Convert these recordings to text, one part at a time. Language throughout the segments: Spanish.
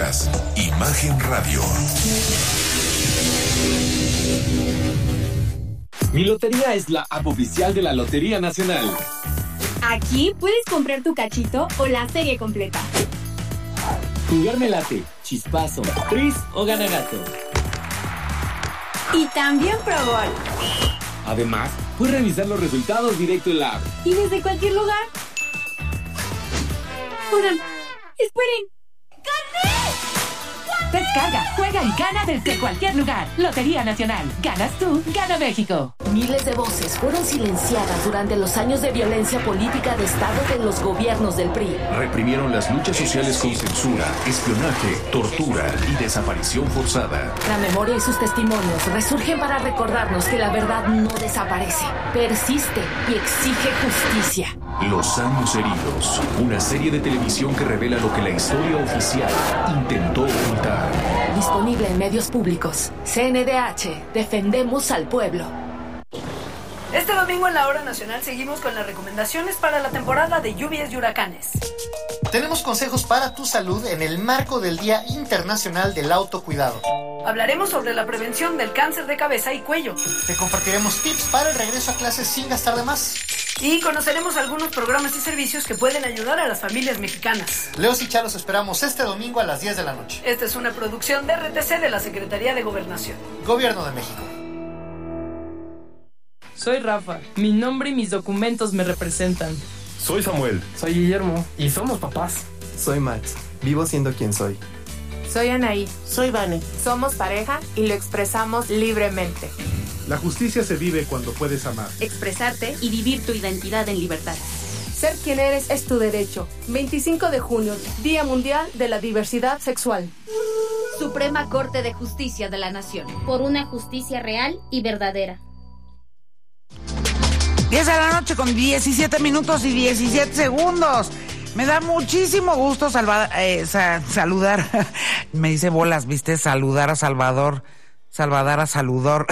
Escuchas Imagen Radio. Mi Lotería es la app oficial de la Lotería Nacional. Aquí puedes comprar tu cachito o la serie completa. Jugar me late, chispazo, tris o ganagato. Y también Pro Gol. Además, puedes revisar los resultados directo en la app. Y desde cualquier lugar. Oigan, esperen. ¡Gané! Descarga, juega y gana desde cualquier lugar. Lotería Nacional. Ganas tú, gana México. Miles de voces fueron silenciadas durante los años de violencia política de Estado de los gobiernos del PRI. Reprimieron las luchas sociales con censura, espionaje, tortura y desaparición forzada. La memoria y sus testimonios resurgen para recordarnos que la verdad no desaparece, persiste y exige justicia. Los años heridos, una serie de televisión que revela lo que la historia oficial intentó ocultar. Disponible en medios públicos. CNDH, defendemos al pueblo. Este domingo en la Hora Nacional seguimos con las recomendaciones para la temporada de lluvias y huracanes. Tenemos consejos para tu salud en el marco del Día Internacional del Autocuidado. Hablaremos sobre la prevención del cáncer de cabeza y cuello. Te compartiremos tips para el regreso a clases sin gastar de más. Y conoceremos algunos programas y servicios que pueden ayudar a las familias mexicanas. Leos y Chalos esperamos este domingo a las 10 de la noche. Esta es una producción de RTC de la Secretaría de Gobernación. Gobierno de México. Soy Rafa. Mi nombre y mis documentos me representan. Soy Samuel. Soy Guillermo. Y somos papás. Soy Max. Vivo siendo quien soy. Soy Anaí. Soy Vane. Somos pareja y lo expresamos libremente. La justicia se vive cuando puedes amar, expresarte y vivir tu identidad en libertad. Ser quien eres es tu derecho. 25 de junio, Día Mundial de la Diversidad Sexual. Suprema Corte de Justicia de la Nación. Por una justicia real y verdadera. 10 de la noche con 17 minutos y 17 segundos. Me da muchísimo gusto saludar. Me dice bolas, ¿viste? Saludar a Salvador Saludar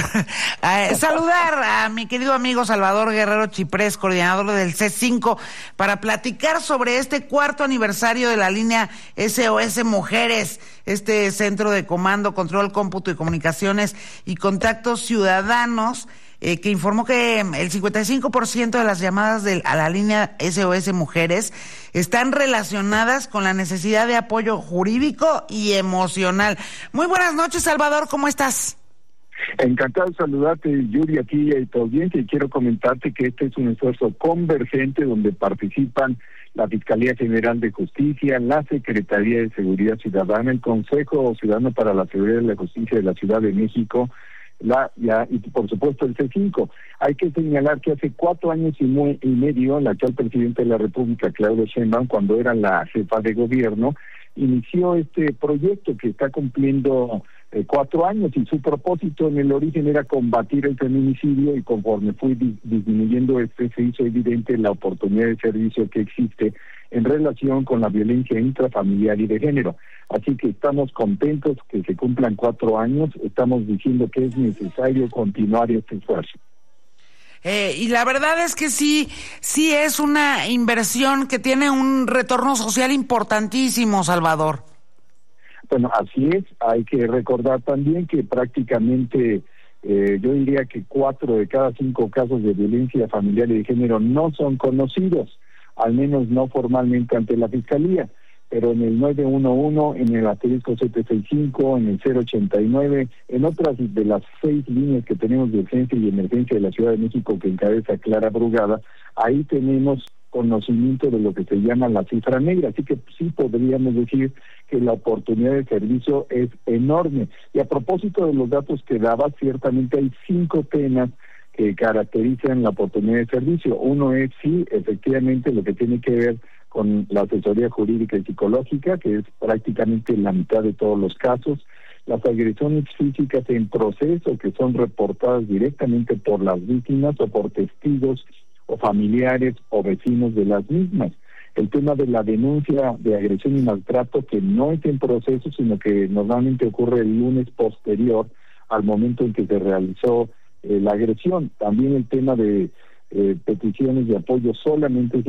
a mi querido amigo Salvador Guerrero Chiprés, coordinador del C5, para platicar sobre este 4º aniversario de la línea SOS Mujeres, este centro de comando, control, cómputo y comunicaciones y contactos ciudadanos, que informó que el 55% de las llamadas a la línea SOS Mujeres están relacionadas con la necesidad de apoyo jurídico y emocional. Muy buenas noches, Salvador, ¿cómo estás? Encantado de saludarte, Yuri, aquí y a tu audiencia, y quiero comentarte que este es un esfuerzo convergente donde participan la Fiscalía General de Justicia, la Secretaría de Seguridad Ciudadana, el Consejo Ciudadano para la Seguridad y la Justicia de la Ciudad de México, y por supuesto el C5. Hay que señalar que hace 4 años y medio, la actual presidenta de la República, Claudia Sheinbaum, cuando era la jefa de gobierno, inició este proyecto que está cumpliendo 4 años, y su propósito en el origen era combatir el feminicidio, y conforme fue disminuyendo se hizo evidente la oportunidad de servicio que existe en relación con la violencia intrafamiliar y de género. Así que estamos contentos que se cumplan 4 años, estamos diciendo que es necesario continuar este esfuerzo. Y la verdad es que sí es una inversión que tiene un retorno social importantísimo, Salvador. Bueno, así es. Hay que recordar también que prácticamente yo diría que 4 de cada 5 casos de violencia familiar y de género no son conocidos, al menos no formalmente ante la Fiscalía, pero en el 911, en el asterisco 765, en el 089, en otras de las 6 líneas que tenemos de urgencia y emergencia de la Ciudad de México que encabeza Clara Brugada, ahí tenemos conocimiento de lo que se llama la cifra negra, así que sí podríamos decir que la oportunidad de servicio es enorme. Y a propósito de los datos que daba, ciertamente hay 5 temas que caracterizan la oportunidad de servicio. Uno es, sí, efectivamente, lo que tiene que ver con la asesoría jurídica y psicológica, que es prácticamente la mitad de todos los casos. Las agresiones físicas en proceso, que son reportadas directamente por las víctimas o por testigos o familiares o vecinos de las mismas. El tema de la denuncia de agresión y maltrato, que no es en proceso, sino que normalmente ocurre el lunes posterior al momento en que se realizó la agresión. También el tema de peticiones de apoyo solamente